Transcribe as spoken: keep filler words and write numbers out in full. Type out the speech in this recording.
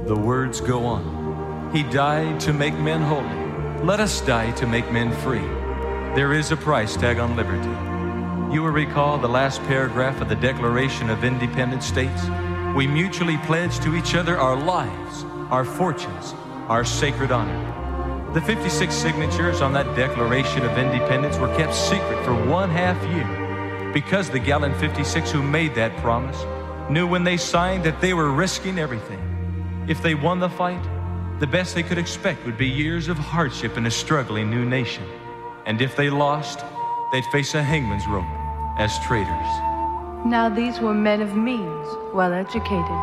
The words go on. He died to make men holy. Let us die to make men free. There is a price tag on liberty. You will recall the last paragraph of the Declaration of Independent States. We mutually pledge to each other our lives, our fortunes, our sacred honor. The fifty-six signatures on that Declaration of Independence were kept secret for one half year because the gallant fifty-six who made that promise knew when they signed that they were risking everything. If they won the fight, the best they could expect would be years of hardship in a struggling new nation. And if they lost, they'd face a hangman's rope as traitors. Now these were men of means, well educated,